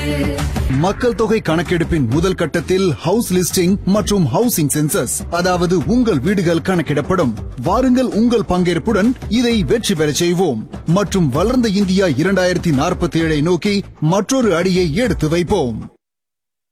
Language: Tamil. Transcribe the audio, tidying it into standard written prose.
மக்கள் தொகை கணக்கெடுப்பின் முதல் கட்டத்தில் ஹவுஸ் லிஸ்டிங் மற்றும் ஹவுசிங் சென்சஸ், அதாவது உங்கள் வீடுகள் கணக்கிடப்படும். வாருங்கள், உங்கள் பங்கேற்புடன் இதை வெற்றி பெறச் செய்வோம் மற்றும் வளர்ந்த இந்தியா 2047 நோக்கி மற்றொரு அடியை எடுத்து வைப்போம்.